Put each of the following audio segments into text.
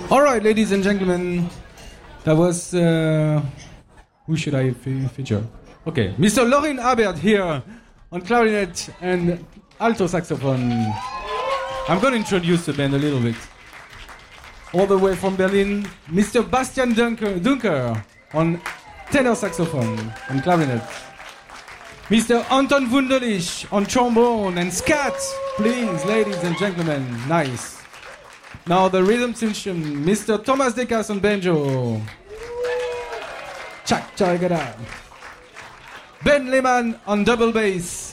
All right, ladies and gentlemen, that was... who should I feature? Okay, Mr. Lorin Abert here on clarinet and alto saxophone. I'm going to introduce the band a little bit. All the way from Berlin, Mr. Bastian Dunker on tenor saxophone and clarinet. Mr. Anton Wunderlich on trombone and scat. Please, ladies and gentlemen, nice. Now the rhythm section, Mr. Thomas Decas on banjo. Chak chagada. Ben Lehman on double bass.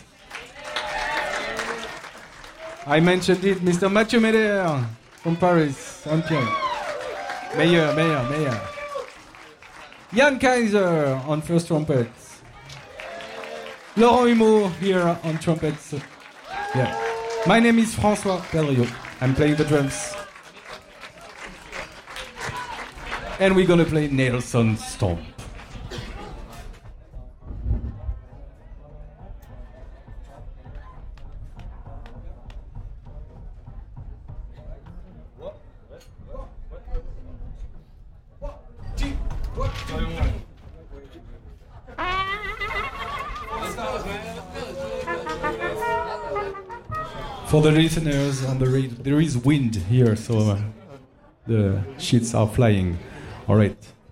I mentioned it, Mr. Mathieu Meder from Paris on piano. Meyer. Jan Kaiser on first trumpet. Laurent Humeau here on trumpets. Yeah. My name is François Pelriot. I'm playing the drums. And we're gonna play Nelson Stomp. For the listeners on the radio, there is wind here, so the sheets are flying. All right.